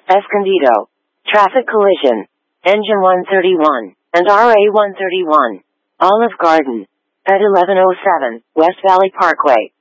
Escondido. Traffic collision. Engine 131 and RA 131. Olive Garden. At 1107 West Valley Parkway.